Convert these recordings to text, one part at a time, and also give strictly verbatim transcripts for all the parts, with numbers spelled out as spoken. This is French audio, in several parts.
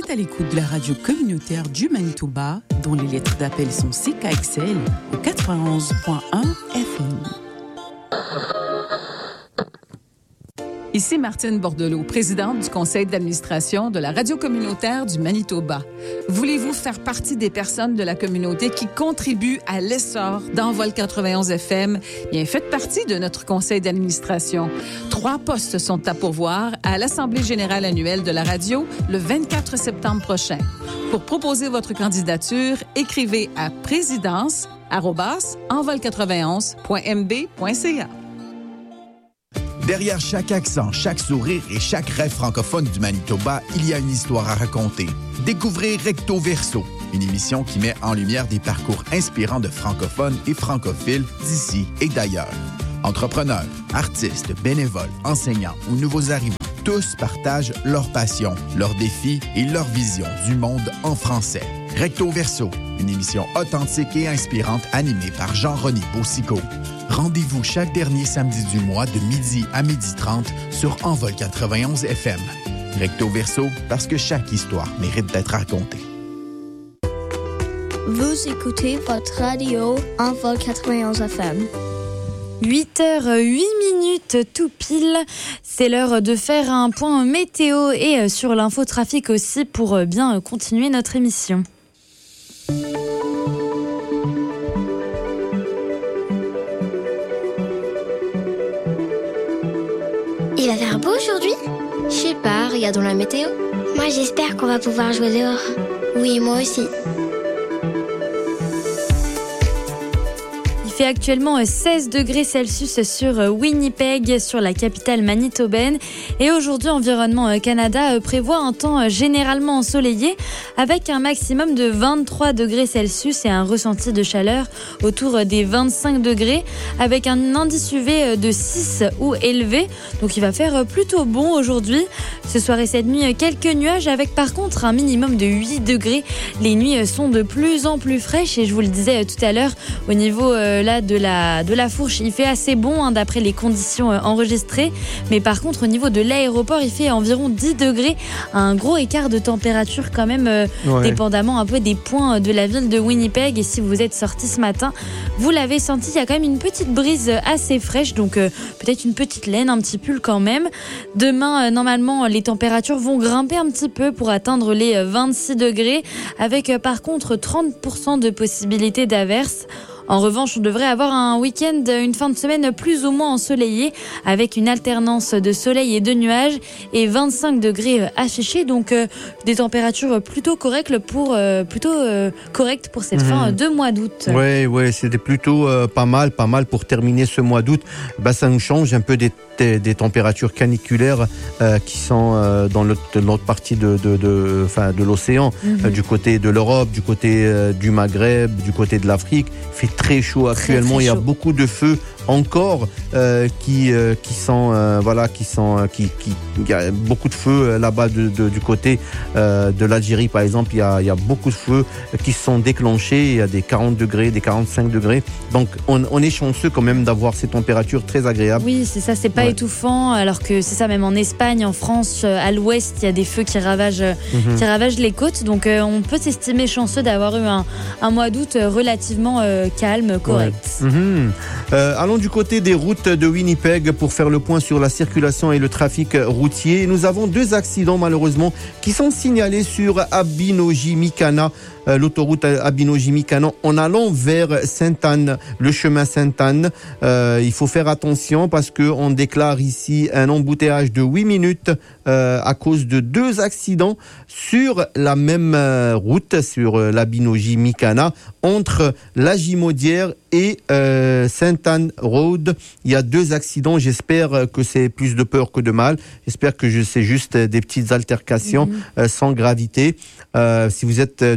êtes à l'écoute de la radio communautaire du Manitoba, dont les lettres d'appel sont C K X L au quatre-vingt-onze point un F M. Ici Martine Bordelot, présidente du conseil d'administration de la radio communautaire du Manitoba. Voulez-vous faire partie des personnes de la communauté qui contribuent à l'essor d'Envol quatre-vingt-onze F M? Bien, faites partie de notre conseil d'administration. Trois postes sont à pourvoir à l'Assemblée générale annuelle de la radio le vingt-quatre septembre prochain. Pour proposer votre candidature, écrivez à présidence arobase envol quatre-vingt-onze point m b point c a. Derrière chaque accent, chaque sourire et chaque rêve francophone du Manitoba, il y a une histoire à raconter. Découvrez Recto Verso, une émission qui met en lumière des parcours inspirants de francophones et francophiles d'ici et d'ailleurs. Entrepreneurs, artistes, bénévoles, enseignants ou nouveaux arrivants, tous partagent leur passion, leurs défis et leur vision du monde en français. Recto Verso, une émission authentique et inspirante animée par Jean-René Boussicault. Rendez-vous chaque dernier samedi du mois de midi à midi trente sur Envol quatre-vingt-onze F M. Recto Verso, parce que chaque histoire mérite d'être racontée. Vous écoutez votre radio Envol quatre-vingt-onze F M. huit heures huit minutes tout pile. C'est l'heure de faire un point météo et sur l'infotrafic aussi pour bien continuer notre émission. Il va faire beau aujourd'hui? Je sais pas, regardons la météo. Moi, j'espère qu'on va pouvoir jouer dehors. Oui, moi aussi. Il fait actuellement seize degrés Celsius sur Winnipeg, sur la capitale manitobaine. Et aujourd'hui, Environnement Canada prévoit un temps généralement ensoleillé avec un maximum de vingt-trois degrés Celsius et un ressenti de chaleur autour des vingt-cinq degrés avec un indice U V de six ou élevé. Donc il va faire plutôt bon aujourd'hui. Ce soir et cette nuit, quelques nuages avec par contre un minimum de huit degrés. Les nuits sont de plus en plus fraîches et je vous le disais tout à l'heure, au niveau euh, là de la, de la fourche, il fait assez bon hein, d'après les conditions euh, enregistrées. Mais par contre, au niveau de l'aéroport, il fait environ dix degrés. Un gros écart de température quand même, euh, ouais. dépendamment un peu des points de la ville de Winnipeg. Et si vous êtes sorti ce matin, vous l'avez senti, il y a quand même une petite brise assez fraîche. Donc euh, peut-être une petite laine, un petit pull quand même. Demain, euh, normalement, les températures vont grimper un petit peu pour atteindre les vingt-six degrés. Avec euh, par contre trente pour cent de possibilité d'averse. En revanche, on devrait avoir un week-end, une fin de semaine plus ou moins ensoleillée avec une alternance de soleil et de nuages et vingt-cinq degrés affichés. Donc euh, des températures plutôt correctes pour, euh, plutôt, euh, correctes pour cette mmh. fin de mois d'août. Oui, ouais, c'était plutôt euh, pas mal, pas mal pour terminer ce mois d'août. Bah, ça nous change un peu des, des, des températures caniculaires euh, qui sont euh, dans l'autre, l'autre partie de, de, de, enfin, de l'océan, mmh. euh, du côté de l'Europe, du côté euh, du Maghreb, du côté de l'Afrique. Il fait très chaud actuellement, très, très il y a chaud. Beaucoup de feux encore euh, qui euh, qui sont euh, voilà qui sont euh, qui qui il y a beaucoup de feux euh, là-bas de, de, du côté euh, de l'Algérie par exemple, il y a il y a beaucoup de feux qui se sont déclenchés, il y a des quarante degrés, des quarante-cinq degrés. Donc on, on est chanceux quand même d'avoir ces températures très agréables. Oui, c'est ça, c'est pas ouais. étouffant alors que c'est ça, même en Espagne, en France, à l'ouest, il y a des feux qui ravagent mm-hmm. qui ravagent les côtes. Donc euh, on peut s'estimer chanceux d'avoir eu un un mois d'août relativement euh, calme, correct. Ouais. Mm-hmm. Euh, allons du côté des routes de Winnipeg pour faire le point sur la circulation et le trafic routier. Nous avons deux accidents malheureusement qui sont signalés sur Abinogi-Mikana, euh, l'autoroute Abinogi-Mikana en allant vers Sainte-Anne, le chemin Sainte-Anne. Euh, il faut faire attention parce qu'on déclare ici un embouteillage de huit minutes euh, à cause de deux accidents sur la même euh, route, sur euh, l'Abinogi-Mikana, entre la Gimaudière et euh, Sainte-Anne Road. Il y a deux accidents. J'espère que c'est plus de peur que de mal. J'espère que c'est juste des petites altercations mmh. euh, sans gravité. Euh, si vous êtes de ce côté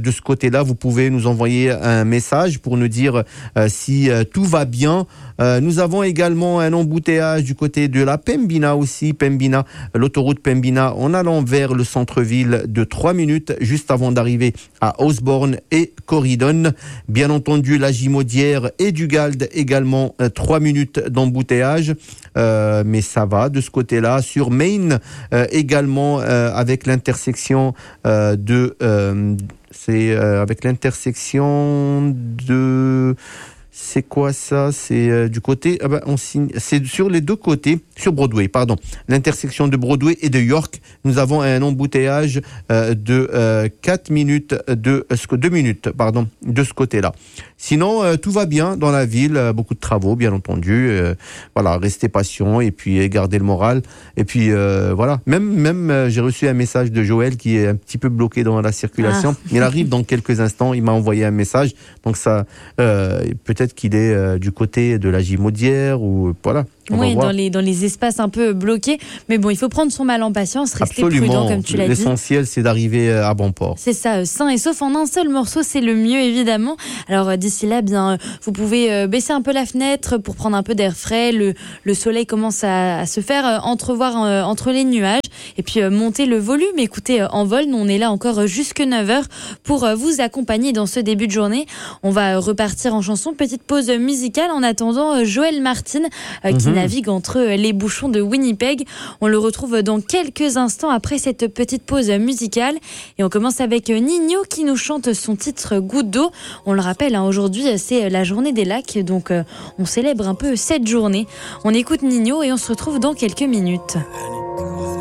côté-là, vous pouvez nous envoyer un message pour nous dire euh, si euh, tout va bien. Euh, nous avons également un embouteillage du côté de la Pembina aussi, Pembina, l'autoroute Pembina, en allant vers le centre-ville de trois minutes, juste avant d'arriver à Osborne et Corridon. Bien entendu, la Gimaudière et Dugald également, euh, trois minutes d'embouteillage. Euh, mais ça va de ce côté-là. Sur Main, euh, également euh, avec l'intersection euh, de... Euh, c'est euh, avec l'intersection de... C'est quoi ça? C'est euh, du côté, ah ben, on signe, c'est sur les deux côtés, sur Broadway, pardon. L'intersection de Broadway et de York, nous avons un embouteillage euh, de euh, quatre minutes, de euh, deux minutes, pardon, de ce côté-là. Sinon, euh, tout va bien dans la ville, euh, beaucoup de travaux, bien entendu. Euh, voilà, restez patient et puis euh, gardez le moral. Et puis euh, voilà, même même euh, j'ai reçu un message de Joël qui est un petit peu bloqué dans la circulation. Ah. Il arrive dans quelques instants, il m'a envoyé un message. Donc ça, euh, peut-être qu'il est euh, du côté de la Gimaudière ou voilà. Oui, dans les, dans les espaces un peu bloqués. Mais bon, il faut prendre son mal en patience, rester Absolument. prudent, comme tu l'as dit. L'essentiel, c'est d'arriver à bon port. C'est ça, sain et sauf en un seul morceau, c'est le mieux, évidemment. Alors, d'ici là, bien, vous pouvez baisser un peu la fenêtre pour prendre un peu d'air frais. Le, le soleil commence à, à se faire entrevoir entre les nuages. Et puis, monter le volume. Écoutez, en vol, nous, on est là encore jusque neuf heures pour vous accompagner dans ce début de journée. On va repartir en chanson. Petite pause musicale en attendant Joël Martin, euh, qui mmh. navigue entre les bouchons de Winnipeg. On le retrouve dans quelques instants après cette petite pause musicale. Et on commence avec Nino qui nous chante son titre Goutte d'eau. On le rappelle, hein, aujourd'hui, c'est la journée des lacs. Donc, euh, on célèbre un peu cette journée. On écoute Nino et on se retrouve dans quelques minutes.